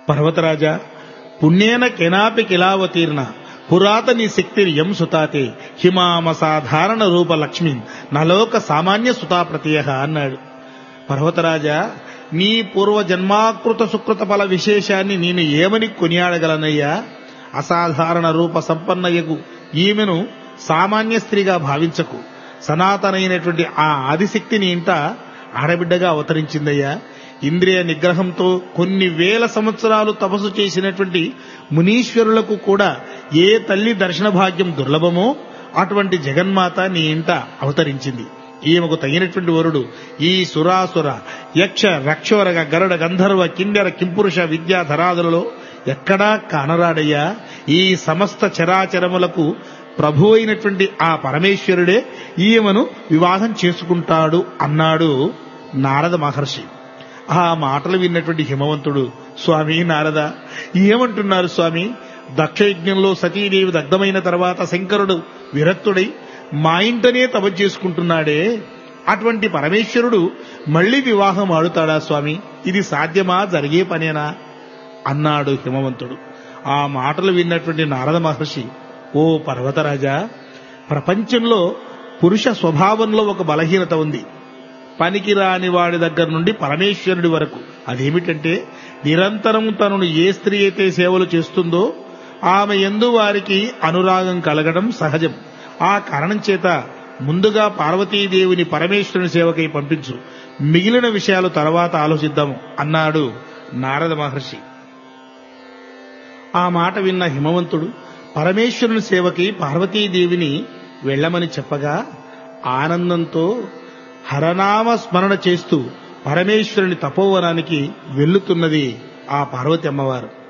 పర్వతరాజా, పుణ్యేన కెనాపి కిలావతీర్ణ పురాతని శక్తిర్యం సుతాతే హిమామసాధారణ రూప లక్ష్మిన్ నలోక సామాన్య సుతా ప్రత్యయ అన్నాడు. పర్వతరాజా, నీ పూర్వ జన్మాకృత సుకృత ఫల విశేషాన్ని నేను ఏమని కొనియాడగలనయ్యా? అసాధారణ రూప సంపన్నయగు ఈమెను సామాన్య స్త్రీగా భావించకు. సనాతనైనటువంటి ఆ ఆదిశక్తిని ఇంట ఆడబిడ్డగా అవతరించిందయ్యా. ఇంద్రియ నిగ్రహంతో కొన్ని వేల సంవత్సరాలు తపస్సు చేసినటువంటి మునీశ్వరులకు కూడా ఏ తల్లి దర్శన భాగ్యం దుర్లభమో అటువంటి జగన్మాత నీ ఇంట అవతరించింది. ఈమెకు తగినటువంటి వరుడు ఈ సురాసుర యక్ష రక్షోరగ గరుడ గంధర్వ కిన్నెర కింపురుష విద్యాధరాదులలో ఎక్కడా కానరాడయ్యా. ఈ సమస్త చరాచరములకు ప్రభు అయినటువంటి ఆ పరమేశ్వరుడే ఈమెను వివాహం చేసుకుంటాడు అన్నాడు నారద మహర్షి. ఆ మాటలు విన్నటువంటి హిమవంతుడు, స్వామి నారద, ఏమంటున్నారు స్వామి? దక్షయజ్ఞంలో సతీదేవి దగ్ధమైన తర్వాత శంకరుడు విరక్తుడై మా ఇంటనే తపస్సు చేసుకుంటున్నాడే, అటువంటి పరమేశ్వరుడు మళ్లీ వివాహం ఆడుతాడా స్వామి? ఇది సాధ్యమా? జరిగే పనేనా అన్నాడు హిమవంతుడు. ఆ మాటలు విన్నటువంటి నారద మహర్షి, ఓ పర్వతరాజా, ప్రపంచంలో పురుష స్వభావంలో ఒక బలహీనత ఉంది. పనికిరాని వాడి దగ్గర నుండి పరమేశ్వరుడి వరకు. అదేమిటంటే, నిరంతరం తనను ఏ స్త్రీ అయితే సేవలు చేస్తుందో ఆమె యందు వారికి అనురాగం కలగడం సహజం. ఆ కారణం చేత ముందుగా పార్వతీదేవిని పరమేశ్వరుని సేవకై పంపించు, మిగిలిన విషయాలు తర్వాత ఆలోచిద్దాము అన్నాడు నారద మహర్షి. ఆ మాట విన్న హిమవంతుడు పరమేశ్వరుని సేవకి పార్వతీదేవిని వెళ్లమని చెప్పగా ఆనందంతో హరనామ స్మరణ చేస్తూ పరమేశ్వరుని తపోవనానికి వెళ్లుతున్నది ఆ పార్వతి అమ్మవారు.